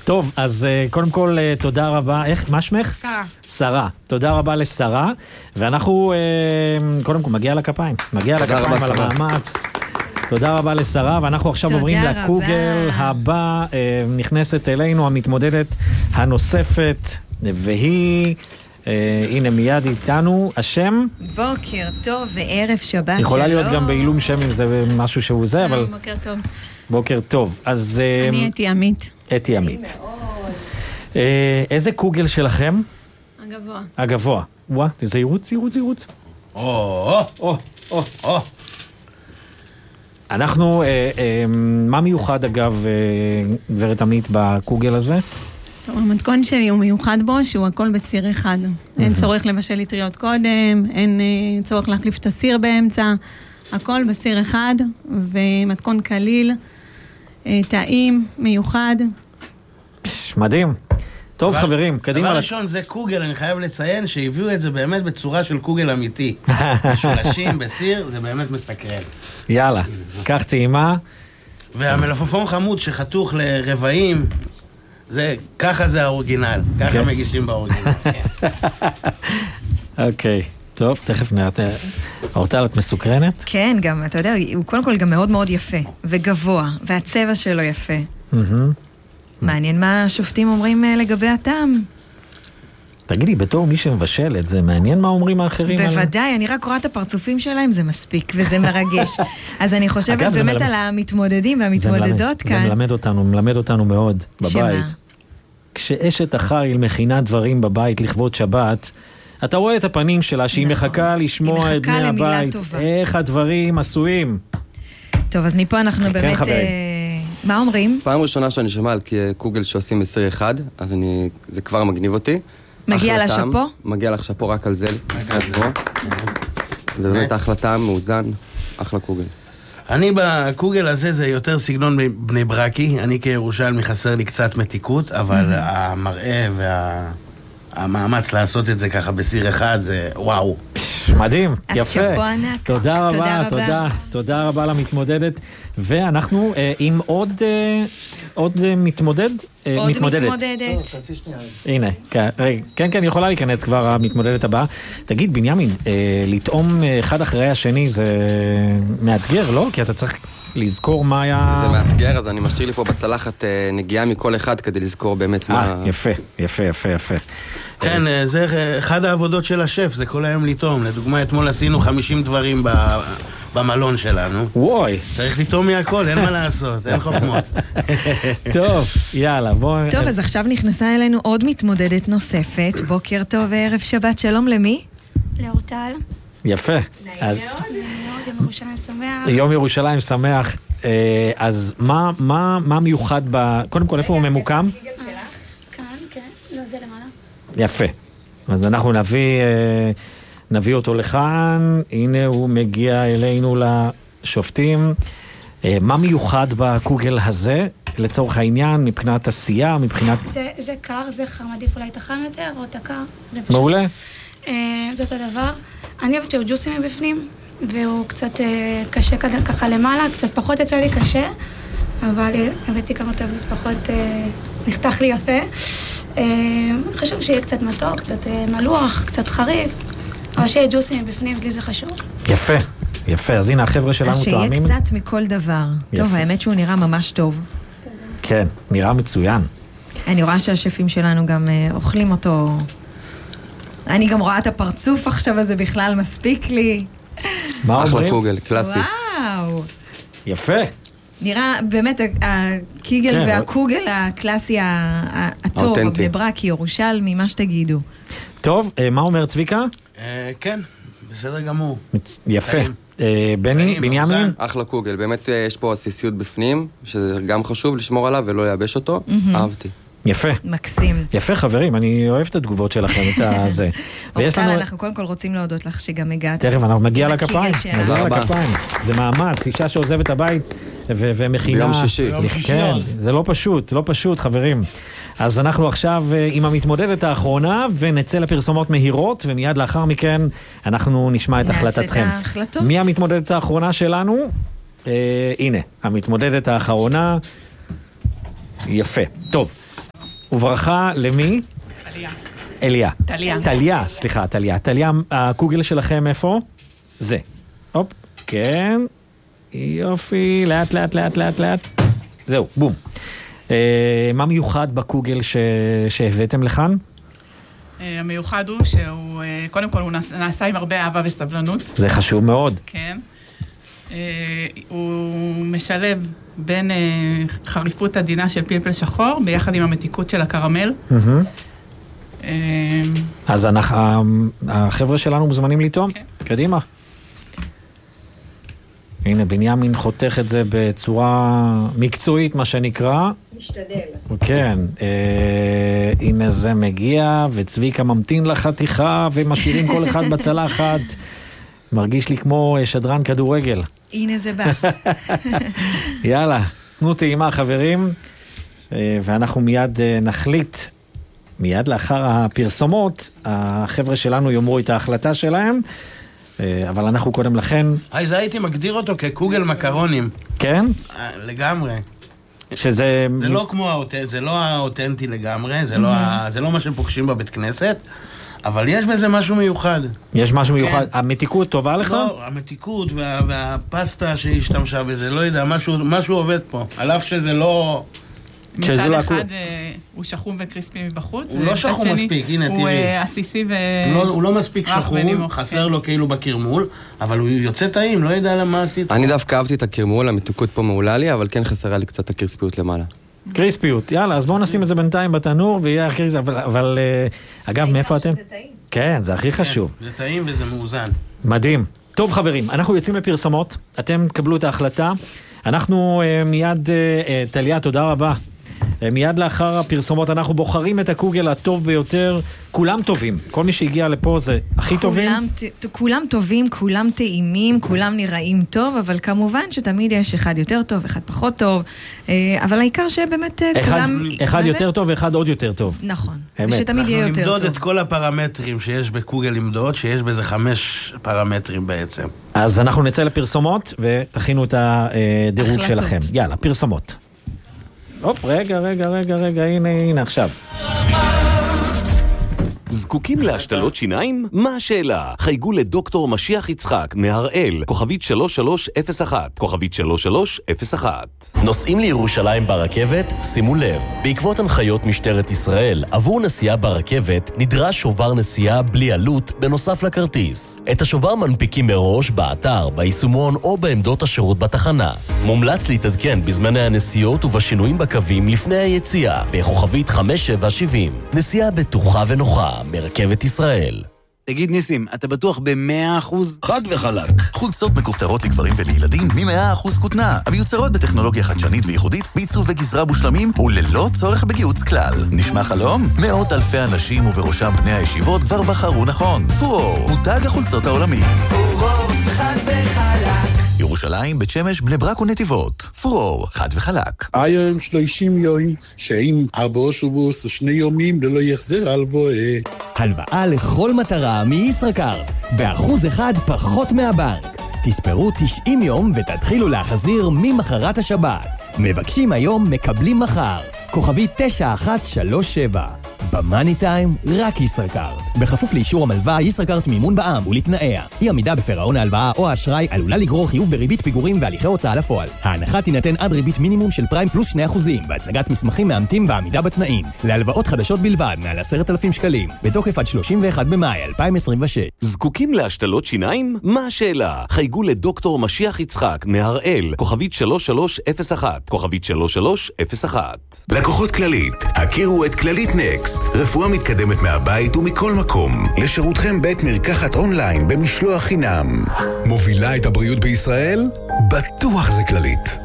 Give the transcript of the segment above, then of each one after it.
טוב, אז קודם כל תודה רבה. מה שמך? שרה. שרה. תודה רבה לשרה, ואנחנו קודם כל מגיע לכפיים. מגיע לכפיים על המאמץ. תודה רבה לשרה, ואנחנו עכשיו עוברים לקוגל הבא. נכנסת אלינו המתמודדת הנוספת, והיא הנה מיד איתנו. השם? בוקר טוב וערב שבת שלום. יכולה להיות גם בעילום שם אם זה משהו שהוא זה, אבל... בוקר טוב. בוקר טוב. אז... אני אתי עמית. אתי עמית. איזה קוגל שלכם? הגבוה. הגבוה. וואה, זהירות. אנחנו, מה מיוחד אגב, גברת עמית, בקוגל הזה? טוב, המתכון שלי הוא מיוחד בו, שהוא הכל בסיר אחד. אין צורך לבשל לטריות קודם, אין צורך להחליף את הסיר באמצע. הכל בסיר אחד, ומתכון קליל, טעים, מיוחד. מדהים. טוב חברים, קדימה. דבר ראשון זה קוגל, אני חייב לציין שהביאו את זה באמת בצורה של קוגל אמיתי. משולשים בסיר, זה באמת מסקרן. יאללה, קח טעימה. והמלפפון חמוד שחתוך לרבעים, ככה זה האורגינל, ככה מגישים באורגינל. אוקיי, טוב, תכף נראה. אורטל, את מסוקרנת? כן, גם, אתה יודע, הוא קודם כל גם מאוד מאוד יפה, וגבוה, והצבע שלו יפה. מעניין מה השופטים אומרים לגבי הטעם. תגידי, בתור מי שמבשל את זה, מעניין מה אומרים האחרים? בוודאי, אני רק רואה את הפרצופים שלהם, זה מספיק, וזה מרגש. אז אני חושבת באמת על המתמודדים והמתמודדות כאן. זה מלמד אותנו מאוד בבית. כשאשת החיל מכינה דברים בבית לכבוד שבת, אתה רואה את הפנים שלה שהיא מחכה לשמוע את בני הבית, איך הדברים עשויים. טוב, אז מפה אנחנו באמת... מה אומרים? פעם ראשונה שאני שומע על קוגל שעושים בסיר אחד, אז זה כבר מגניב אותי. מגיע לשפו? מגיע לשפו רק על זה. זה באמת החלטה מאוזן, אחלה קוגל. אני בקוגל הזה זה יותר סגנון בני ברקי, אני כירושלמי חסר לי קצת מתיקות, אבל המראה והמאמץ לעשות את זה ככה בסיר אחד זה וואו. מדהים, יפה. אז שפו ענק. תודה רבה, תודה רבה למתמודדת. ואנחנו עם עוד מתמודד? עוד מתמודדת. חצי שנייה. הנה, כן, יכולה להיכנס כבר המתמודדת הבאה. תגיד, בנימין, לטעום אחד אחרי השני זה מאתגר, לא? כי אתה צריך לזכור מה היה... זה מאתגר, אז אני משאיר לי פה בצלחת נגיעה מכל אחד כדי לזכור באמת מה... יפה. כן, זה אחד העבודות של השף, זה כל היום לטעום. לדוגמה, אתמול עשינו 50 דברים במלון שלנו. וואי. צריך לטעום מהכל, אין מה לעשות, אין חוכמות. טוב, יאללה, בואו... טוב, אז עכשיו נכנסה אלינו עוד מתמודדת נוספת. בוקר טוב וערב שבת, שלום למי? לאורטל. יפה. נעים מאוד, יום ירושלים שמח. יום ירושלים שמח. אז מה מיוחד קודם כל, איפה הוא ממוקם? כאן, כן, לא, זה למעלה. יפה. אז אנחנו נביא אותו לכאן. הנה הוא מגיע אלינו לשופטים. מה מיוחד בקוגל הזה, לצורך העניין, מבחינת עשייה, מבחינת... זה קר, זה חם, עדיף אולי תחם יותר, או תקר. מעולה. זה אותו דבר. אני אוהבת שהוא ג'וסי מבפנים, והוא קצת קשה ככה למעלה, קצת פחות יצא לי קשה, אבל הבאתי כמה טבלות פחות נחתך לי יפה. חשוב שיהיה קצת מתוק, קצת מלוח, קצת חריף, אבל שיהיה ג'וסי מבפנים, לי זה חשוב. יפה, אז הנה החבר'ה שלנו תואמים. שיהיה קצת מכל דבר. טוב, האמת שהוא נראה ממש טוב. כן, נראה מצוין. אני רואה שהשפים שלנו גם אוכלים אותו. אני גם רואה את הפרצוף עכשיו, אז זה בכלל מספיק לי. מה אומרים? אחלה קוגל, קלאסי. וואו. יפה. נראה באמת הקיגל והקוגל הקלאסי הטוב, הבני ברקי, ירושלמי, מה שתגידו. טוב, מה אומר צביקה? כן, בסדר גמור. יפה. בני, בנימין? אחלה קוגל, באמת יש פה עסיסיות בפנים, שזה גם חשוב לשמור עליו ולא לייבש אותו. אהבתי. יפה. מקסים. יפה חברים, אני אוהב את התגובות שלכם, את הזה. אורטל, אנחנו קודם כל רוצים להודות לך שגם הגעת. תכף, אנחנו נגיע לכפיים. זה מאמץ, אישה שעוזבת הבית ומכינה... ביום שישי. כן, זה לא פשוט חברים. אז אנחנו עכשיו עם המתמודדת האחרונה, ונצא לפרסומות מהירות, ומיד לאחר מכן אנחנו נשמע את החלטתכם. נעשה את ההחלטות. מי המתמודדת האחרונה שלנו? הנה, המתמודדת האחרונה. יפה. טוב. וברכה למי? אליה. טליה. סליחה, טליה, הקוגל שלכם איפה? זה. הופ, כן. יופי, לאט. זהו, בום. מה מיוחד בקוגל שהבאתם לכאן? המיוחד הוא שהוא, קודם כל הוא נעשה עם הרבה אהבה וסבלנות. זה חשוב מאוד. כן. הוא משלב בין חריפות עדינה של פלפל שחור, ביחד עם המתיקות של הקרמל. אז החבר'ה שלנו מוזמנים לטעום. קדימה. הנה, בנימין חותך את זה בצורה מקצועית, מה שנקרא. משתדל. כן, הנה זה מגיע, וצביקה ממתין לחתיכה, ומשאירים כל אחד בצלחת. מרגיש לי כמו שדרן כדורגל. הנה זה בא. יאללה, תנו טעימה חברים, ואנחנו מיד נחליט, מיד לאחר הפרסומות, החבר'ה שלנו יאמרו את ההחלטה שלהם, אבל אנחנו קודם לכן... זה הייתי מגדיר אותו כקוגל מקרונים. כן? לגמרי. שזה... זה לא כמו זה לא האותנטי לגמרי, זה לא מה שפוגשים בבית כנסת, אבל יש בזה משהו מיוחד. יש משהו מיוחד. המתיקות טובה לך? לא, המתיקות והפסטה שהשתמשה בזה, לא יודע, משהו עובד פה. על אף שזה לא... מצד אחד הוא שחום וקריספי מבחוץ. הוא לא שחום מספיק, הנה תראי. הוא עסיסי ו... הוא לא מספיק שחום, חסר לו כאילו בקרמול, אבל הוא יוצא טעים, לא יודע למה עשית. אני דווקא אהבתי את הקרמול, המתוקות פה מעולה לי, אבל כן חסרה לי קצת הקריספיות למעלה. קריספיות, יאללה, אז בואו נשים את זה בינתיים בתנור, ויהיה הקריספיות, אבל אגב, מאיפה אתם? כן, זה הכי חשוב. זה טעים וזה מאוזן. מדהים. טוב חברים, אנחנו יוצאים לפרסומות, אתם תקבלו את ההחלטה, אנחנו מיד, טליה, תודה רבה. מיד לאחר הפרסומות אנחנו בוחרים את הקוגל הטוב ביותר, כולם טובים, כל מי שהגיע לפה זה הכי טובים. כולם טובים, כולם טעימים, כולם נראים טוב, אבל כמובן שתמיד יש אחד יותר טוב, אחד פחות טוב, אבל העיקר שבאמת כולם... אחד יותר טוב ואחד עוד יותר טוב. נכון, ושתמיד יהיה יותר טוב. אנחנו נמדוד את כל הפרמטרים שיש בקוגל למדוד, שיש בזה 5 פרמטרים בעצם. אז אנחנו נצא לפרסומות ותכינו את הדירוג שלכם. יאללה, פרסומות. הופ, רגע, הנה, עכשיו. זקוקים להשתלות שיניים? מה השאלה? חייגו לדוקטור משיח יצחק מהראל, כוכבית 3301, כוכבית 3301. נוסעים לירושלים ברכבת? שימו לב, בעקבות הנחיות משטרת ישראל, עבור נסיעה ברכבת נדרש שובר נסיעה בלי עלות בנוסף לכרטיס. את השובר מנפיקים מראש באתר, ביישומון או בעמדות השירות בתחנה. מומלץ להתעדכן בזמני הנסיעות ובשינויים בקווים לפני היציאה, בכוכבית 5770. נסיעה בטוחה ונוחה מרכבת ישראל. תגיד ניסים, אתה בטוח ב100%? חד וחלק. חולצות מכופתרות לגברים ולילדים מ100% כותנה, המיוצרות בטכנולוגיה חדשנית וייחודית, בעיצוב וגזרה מושלמים וללא צורך בגיהוץ כלל. נשמע חלום? מאות אלפי אנשים ובראשם בני הישיבות כבר בחרו נכון. פורור, מותג החולצות העולמי. פורור, חד וחלק. ירושלים, בית שמש, בני ברק ונתיבות. פורור, חד וחלק. היום 30 יום, שאם 4 שבועות 2 יומים ללא יחזר הלוואה. הלוואה לכל מטרה מישראכרט, ב1% פחות מהבנק. תספרו 90 יום ותתחילו להחזיר ממחרת השבת. מבקשים היום, מקבלים מחר. כוכבי 9137. במאני טיים, רק ישראכרט. בכפוף לאישור המלווה, ישראכרט מימון בע"מ ולתנאיה. אי עמידה בפירעון ההלוואה או האשראי עלולה לגרור חיוב בריבית פיגורים והליכי הוצאה לפועל. ההנחה תינתן עד ריבית מינימום של פריים פלוס 2%, בהצגת מסמכים מאמתים ועמידה בתנאים. להלוואות חדשות בלבד, מעל 10,000 שקלים. בתוקף עד 31 במאי 2026. זקוקים להשתלות שיניים? מה השאלה? חייגו לדוקטור משיח יצחק מהראל, כוכבית 3301, כוכבית 3301. לקוחות כללית, הכירו את כללית נקסט. רפואה מתקדמת מהבית ומכל מקום. לשירותכם בית מרקחת אונליין במשלוח חינם. מובילה את הבריאות בישראל? בטוח זה כללית.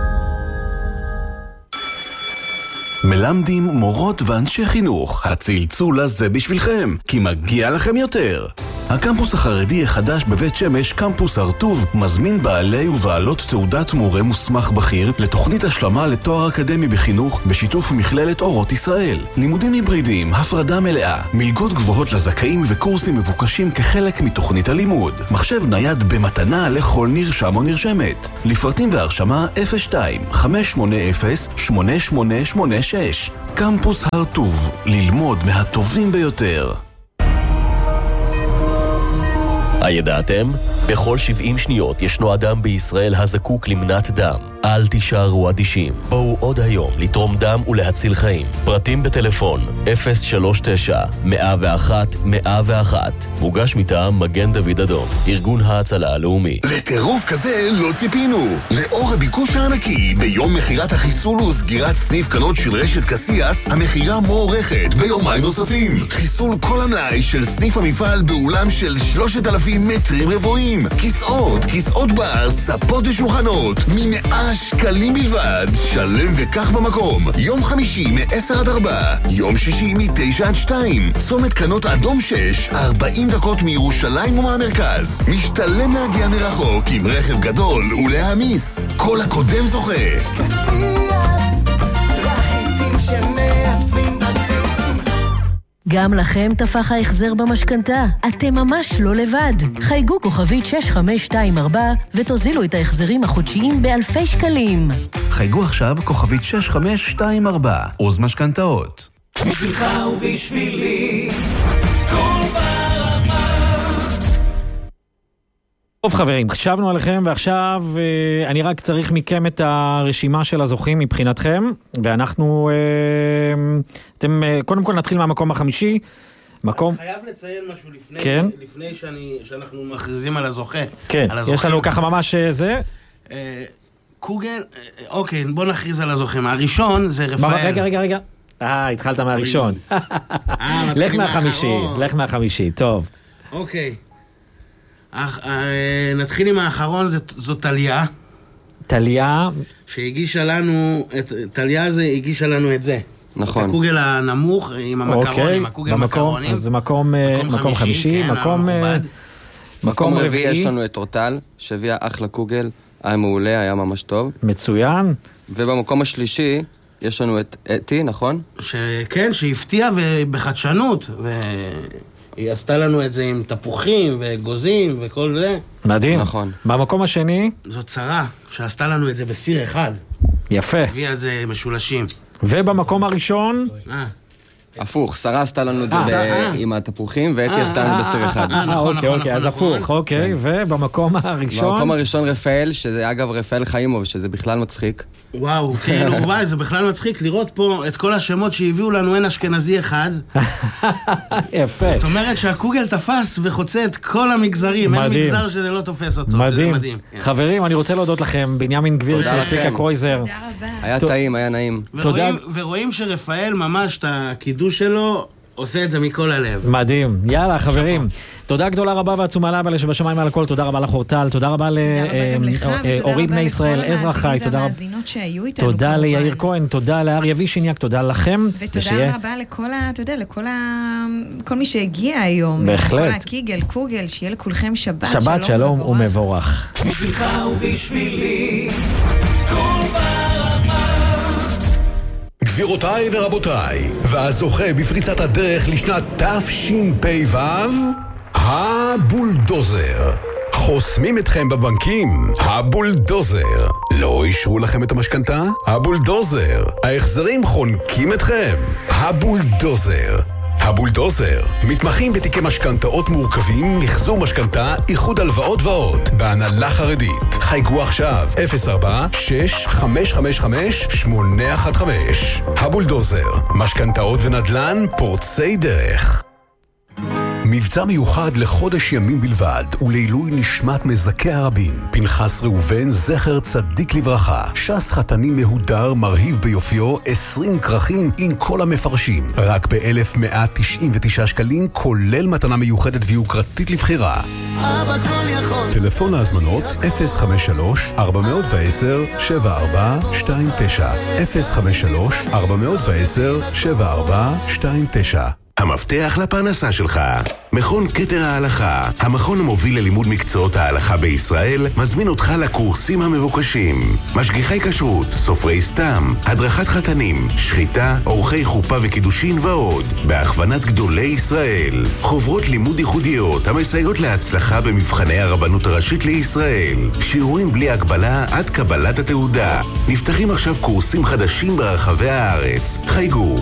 מלמדים, מורות ואנשי חינוך. הצלצול הזה בשבילכם, כי מגיע לכם יותר. הקמפוס החרדי החדש בבית שמש, קמפוס הרטוב, מזמין בעלי ובעלות תעודת מורה מוסמך בכיר לתוכנית השלמה לתואר אקדמי בחינוך בשיתוף מכללת אורות ישראל. לימודים היברידיים, הפרדה מלאה, מלגות גבוהות לזכאים וקורסים מבוקשים כחלק מתוכנית הלימוד. מחשב נייד במתנה לכל נרשם או נרשמת. לפרטים והרשמה 02-580-8886. קמפוס הרטוב, ללמוד מהטובים ביותר. הידעתם? בכל 70 שניות ישנו אדם בישראל הזקוק למנת דם. אל תישארו אדישים. בואו עוד היום לתרום דם ולהציל חיים. פרטים בטלפון 039-101-101. מוגש מטעם מגן דוד אדום, ארגון ההצלה הלאומי. לטירוף כזה לא ציפינו. לאור הביקוש הענקי, ביום מחירת החיסול וסגירת סניף קנות של רשת קסיאס, המחירה מוערכת ביומיים נוספים. חיסול כל המלאי של סניף המפעל באולם של 3,000 מטרים רבועים. כיסאות בר, ספות ושולחנות, מ100 שקלים בלבד. שלם וכך במקום. יום חמישי מ-10-4, יום שישי מ-9-2. צומת קנות אדום 6, 40 דקות מירושלים ומהמרכז. משתלם להגיע מרחוק עם רכב גדול ולהמיס. כל הקודם זוכה. קסיאס, רהיטים שמעצבים בתים. גם לכם תפח ההחזר במשכנתה. אתם ממש לא לבד. חייגו כוכבית 6524 ותוזילו את ההחזרים החודשיים באלפי שקלים. חייגו עכשיו כוכבית 6524, עוז משכנתאות. בשבילך ובשבילי, כל ברמה. טוב חברים, חשבנו עליכם ועכשיו אני רק צריך מכם את הרשימה של הזוכים מבחינתכם, ואנחנו אתם קודם כל נתחיל מהמקום החמישי. מקום... אני חייב לציין משהו לפני שאנחנו מכריזים על הזוכה. כן, יש לנו ככה ממש זה. קוגל, אוקיי, בוא נכריז על הזוכים. הראשון זה רפאל. רגע. התחלת מהראשון. לך מהחמישי, טוב. אוקיי. נתחיל עם האחרון, זו טליה. טליה. שהגישה לנו, טליה הגישה לנו את זה. נכון. את הקוגל הנמוך עם המקרונים, הקוגל מקרונים. אז מקום חמישי, מקום רביעי יש לנו את אורטל, שהביאה אחלה קוגל, היה מעולה, היה ממש טוב. מצוין. ובמקום השלישי יש לנו את אתי, נכון? כן, שהפתיעה בחדשנות, היא עשתה לנו את זה עם תפוחים וגוזים וכל זה. מדהים. נכון. במקום השני? זאת שרה, שעשתה לנו את זה בסיר אחד. יפה. הביאה את זה משולשים. ובמקום הראשון? הפוך, שרה עשתה לנו את זה עם התפוחים, ואתי עשתה לנו בסיר אחד. אוקיי, אז הפוך, אוקיי. ובמקום הראשון? במקום הראשון רפאל, שזה אגב רפאל חיימוב, שזה בכלל מצחיק. וואו, כאילו, וואי, זה בכלל מצחיק לראות פה את כל השמות שהביאו לנו, אין אשכנזי אחד. יפה. זאת אומרת שהקוגל תפס וחוצה את כל המגזרים, אין מגזר שזה לא תופס אותו. מדהים. חברים, אני רוצה להודות לכם, בנימין גבירצה, צביקה קרויזר. תודה רבה. היה טעים, היה נעים. ורואים שרפאל ממש את הקידוש שלו עושה את זה מכל הלב. מדהים. יאללה, חברים. תודה גדולה רבה ועצומה לאבא שבשמיים על הכל. תודה רבה לך אורטל, תודה רבה לאורי בני ישראל, עזרא חי, תודה ליאיר כהן, תודה לאריה וישיניאק, תודה לכם. ותודה רבה לכל מי שהגיע היום. בהחלט. כל הקיגל, קוגל, שיהיה לכולכם שבת שלום ומבורך. בשבילך ובשבילי, כל ברמה. גבירותיי ורבותיי, והזוכה בפריצת הדרך לשנת תשפ"ו, הבולדוזר. חוסמים אתכם בבנקים, הבולדוזר. לא אישרו לכם את המשכנתה? הבולדוזר. ההחזרים חונקים אתכם? הבולדוזר. הבולדוזר, מתמחים בתיקי משכנתאות מורכבים, מחזור משכנתה, איחוד הלוואות ועוד, בהנהלה חרדית. חייגו עכשיו, 04-6-555-815. הבולדוזר, משכנתאות ונדל"ן פורצי דרך. מבצע מיוחד לחודש ימים בלבד, ולעילוי נשמת מזכי הרבים. פנחס ראובן, זכר צדיק לברכה. שס חתני מהודר, מרהיב ביופיו, 20 כרכים עם כל המפרשים. רק ב-1,199 שקלים, כולל מתנה מיוחדת ויוקרתית לבחירה. אבא כל יכול. טלפון ההזמנות 053-410-7429 053-410-7429 המפתח לפרנסה שלך. מכון כתר ההלכה, המכון המוביל ללימוד מקצועות ההלכה בישראל, מזמין אותך לקורסים המבוקשים. משגיחי כשרות, סופרי סתם, הדרכת חתנים, שחיטה, אורחי חופה וקידושין ועוד, בהכוונת גדולי ישראל. חוברות לימוד ייחודיות המסייעות להצלחה במבחני הרבנות הראשית לישראל. שיעורים בלי הגבלה עד קבלת התעודה. נפתחים עכשיו קורסים חדשים ברחבי הארץ. חייגו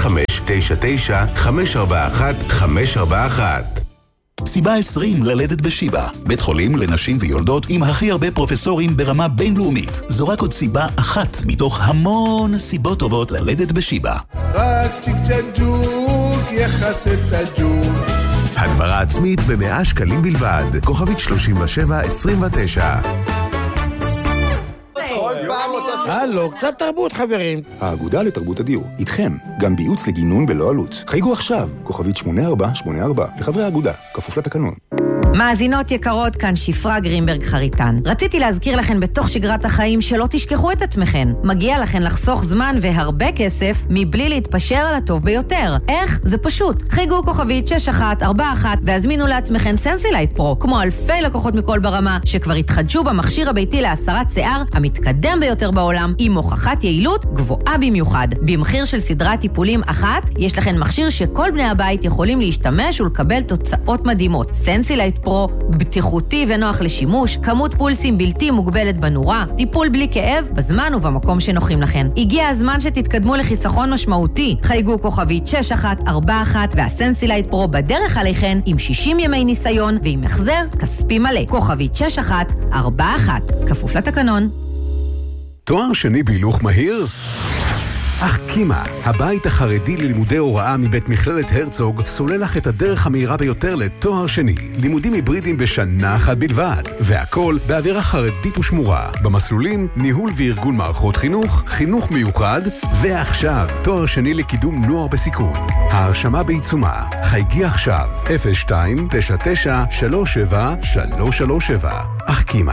1599-541-541. סיבה 20 ללדת בשיבא, בית חולים לנשים ויולדות עם הכי הרבה פרופסורים ברמה בינלאומית. זו רק עוד סיבה אחת מתוך המון סיבות טובות ללדת בשיבא. רק צ'יק צ'ק ג'וק יחסה את הג'וק. הדברה עצמית ב100 שקלים בלבד, כוכבית 3729. הלו, קצת תרבות חברים. האגודה לתרבות הדיור, איתכם, גם בייעוץ לגינון בלא עלות. חייגו עכשיו, כוכבית 8484, לחברי האגודה, כפוף לתקנון. מאזינות יקרות, כאן שפרה גרינברג חריטן. רציתי להזכיר לכן בתוך שגרת החיים שלא תשכחו את עצמכן. מגיע לכן לחסוך זמן והרבה כסף מבלי להתפשר על הטוב ביותר. איך? זה פשוט. חייגו כוכבית 6141 והזמינו לעצמכן סנסילייט פרו, כמו אלפי לקוחות מכל ברמה שכבר התחדשו במכשיר הביתי להסרת שיער המתקדם ביותר בעולם, עם הוכחת יעילות גבוהה במיוחד. במחיר של סדרת טיפולים אחת, יש לכן מכשיר שכל בני הבית יכולים להשתמש ולקבל תוצאות מדהימות. סנסילייט פרו, בטיחותי ונוח לשימוש, כמות פולסים בלתי מוגבלת בנורה, טיפול בלי כאב, בזמן ובמקום שנוחים לכן. הגיע הזמן שתתקדמו לחיסכון משמעותי. חייגו כוכבית 6141 והסנסילייט פרו בדרך עליכן עם 60 ימי ניסיון ועם החזר כספי מלא. כוכבית 6141, כפוף לתקנון. תואר שני בהילוך מהיר? אחקימה, הבית החרדי ללימודי הוראה מבית מכללת הרצוג, סולל לך את הדרך המהירה ביותר לתואר שני. לימודים היברידים בשנה אחת בלבד, והכל באווירה חרדית ושמורה. במסלולים, ניהול וארגון מערכות חינוך, חינוך מיוחד, ועכשיו, תואר שני לקידום נוער בסיכון. ההרשמה בעיצומה. חייגי עכשיו, 02-99-37-337. אחקימה.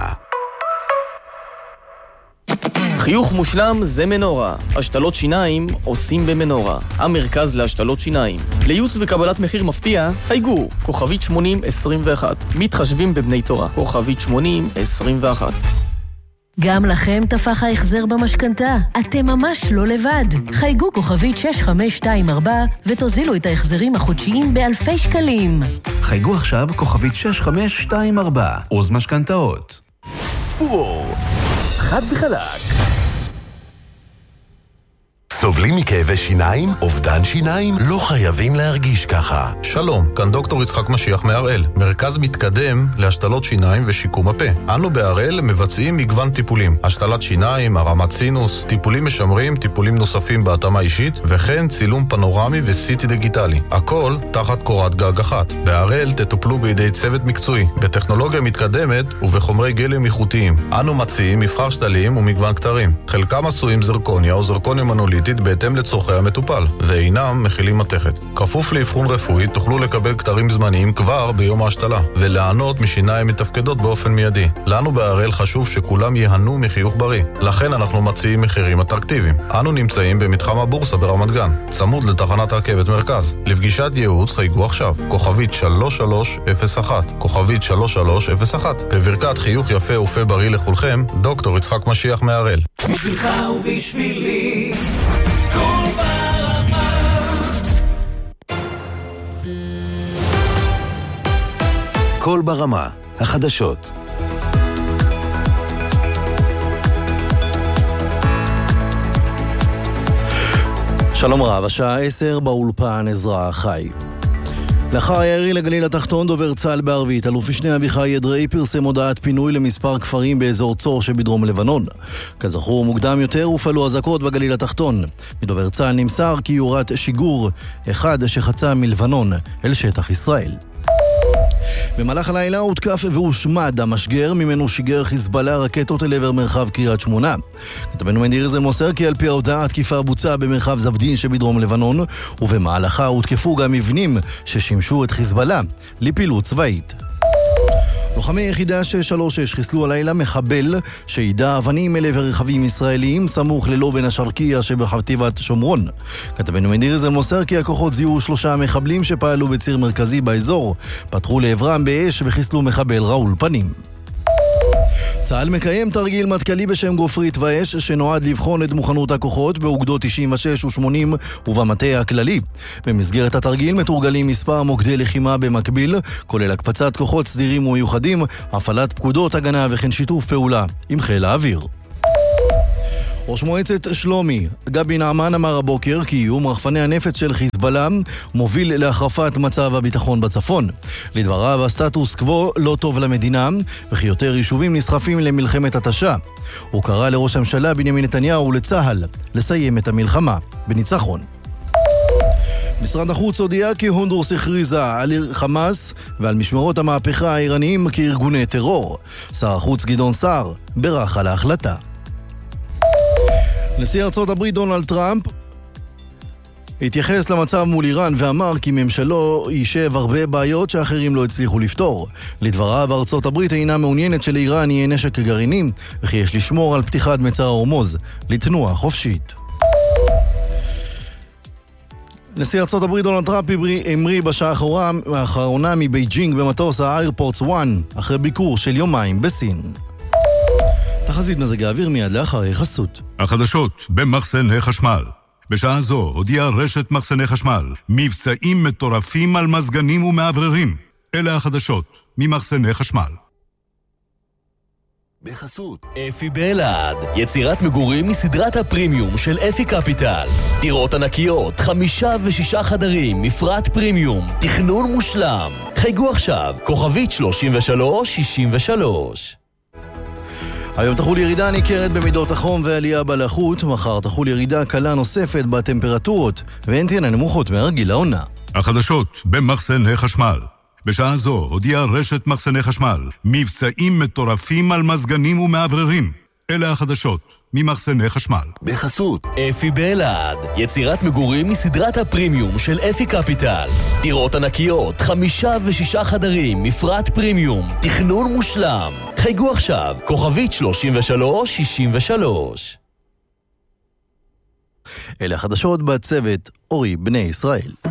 חיוך מושלם זה מנורה. השתלות שיניים עושים במנורה. המרכז להשתלות שיניים. לייעוץ וקבלת מחיר מפתיע, חייגו. כוכבית 8021. מתחשבים בבני תורה. כוכבית 8021. גם לכם תפח ההחזר במשכנתה. אתם ממש לא לבד. חייגו כוכבית 6524 ותוזילו את ההחזרים החודשיים באלפי שקלים. חייגו עכשיו כוכבית 6524. עוז משכנתאות. פור, חד וחלק. סובלים מכאבי שיניים? אובדן שיניים? לא חייבים להרגיש ככה. שלום, כאן דוקטור יצחק משיח מהראל, מרכז מתקדם להשתלות שיניים ושיקום הפה. אנו בהראל מבצעים מגוון טיפולים, השתלת שיניים, הרמת סינוס, טיפולים משמרים, טיפולים נוספים בהתאמה אישית, וכן צילום פנורמי וסיטי דיגיטלי. הכל תחת קורת גג אחת. בהראל תטופלו בידי צוות מקצועי, בטכנולוגיה מתקדמת ובחומרי גלם איכותיים. אנו מציעים מבחר שתלים ומגוון כתרים. חלקם עשויים זרקוניה או זרקוניה מנוליטית בהתאם לצורכי המטופל, ואינם מכילים מתכת. כפוף לאבחון רפואי תוכלו לקבל כתרים זמניים כבר ביום ההשתלה, ולענות משיניים מתפקדות באופן מיידי. לנו בהראל חשוב שכולם יהנו מחיוך בריא, לכן אנחנו מציעים מחירים אטרקטיביים. אנו נמצאים במתחם הבורסה ברמת גן, צמוד לתחנת הרכבת מרכז. לפגישת ייעוץ חייגו עכשיו, כוכבית 3301, כוכבית 3301. בברכת חיוך יפה ופה בריא לכולכם, דוקטור יצחק משיח מהראל. בשבילך ובשבילי כל ברמה. כל ברמה, החדשות. שלום רב, השעה 10 באולפן עזרא חי. לאחר הירי לגליל התחתון, דובר צה"ל בערבית, אלוף משנה אביחי אדרעי פרסם הודעת פינוי למספר כפרים באזור צור שבדרום לבנון. כזכור, מוקדם יותר הופעלו אזעקות בגליל התחתון. מדובר צה"ל נמסר כי יורת שיגור אחד שחצה מלבנון אל שטח ישראל. במהלך הלילה הותקף והושמד המשגר ממנו שיגר חיזבאללה רקטות אל עבר מרחב קריית שמונה. כתבנו מניר זה מוסר כי על פי ההודעה התקיפה בוצעה במרחב זבדין שבדרום לבנון, ובמהלכה הותקפו גם מבנים ששימשו את חיזבאללה לפעילות צבאית. לוחמי יחידה 636 חיסלו הלילה מחבל שידע אבנים אל עבר רכבים ישראליים סמוך ללובן השרקיה שבחטיבת שומרון. כתבנו מניר זל מוסר כי הכוחות זיהו 3 מחבלים שפעלו בציר מרכזי באזור, פתחו לעברם באש וחיסלו מחבל רעול פנים. צה"ל מקיים תרגיל מטכ"לי בשם גופרית ואש שנועד לבחון את מוכנות הכוחות באוגדות 96 ו-80 ובמטה הכללי. במסגרת התרגיל מתורגלים מספר מוקדי לחימה במקביל, כולל הקפצת כוחות סדירים ומיוחדים, הפעלת פקודות הגנה וכן שיתוף פעולה עם חיל האוויר. ראש מועצת שלומי, גבי נעמן, אמר הבוקר כי איום רחפני הנפץ של חיזבאללה מוביל להחרפת מצב הביטחון בצפון. לדבריו, הסטטוס קוו לא טוב למדינה, וכי יותר יישובים נסחפים למלחמת התשה. הוא קרא לראש הממשלה בנימין נתניהו ולצה"ל לסיים את המלחמה בניצחון. משרד החוץ הודיע כי הונדורס הכריזה על חמאס ועל משמרות המהפכה האיראניים כארגוני טרור. שר החוץ גדעון סער בירך על ההחלטה. נשיא ארצות הברית דונלד טראמפ התייחס למצב מול איראן ואמר כי ממשלו יישב הרבה בעיות שאחרים לא הצליחו לפתור. לדבריו, ארצות הברית אינה מעוניינת שלאיראן יהיה נשק גרעיני, וכי יש לשמור על פתיחת מצר הורמוז לתנועה חופשית. נשיא ארצות הברית דונלד טראמפ המריא בשעה האחרונה מבייג'ינג במטוס האיירפורטס 1 אחרי ביקור של יומיים בסין. תחזית מזג האוויר מיד לאחר חסות. החדשות במחסני חשמל. בשעה זו הודיעה רשת מחסני חשמל מבצעים מטורפים על מזגנים ומעבררים. אלה החדשות ממחסני חשמל. בחסות אפי באלעד, יצירת מגורים מסדרת הפרימיום של אפי קפיטל. דירות ענקיות, 5 ו6 חדרים, מפרט פרימיום, תכנון מושלם. חייגו עכשיו, כוכבית 3363. היום תחול ירידה ניכרת במידות החום ועלייה בלחות, מחר תחול ירידה קלה נוספת בטמפרטורות, והן תהיינה נמוכות מהרגיל לעונה. החדשות במחסני חשמל. בשעה זו הודיעה רשת מחסני חשמל מבצעים מטורפים על מזגנים ומעבררים. אלה החדשות ממחסני חשמל. בחסות אפי באלעד, יצירת מגורים מסדרת הפרימיום של אפי קפיטל. דירות ענקיות, 5 ו6 חדרים, מפרט פרימיום, תכנון מושלם. חייגו עכשיו, כוכבית 3363. אלה החדשות בצוות אורי בני ישראל.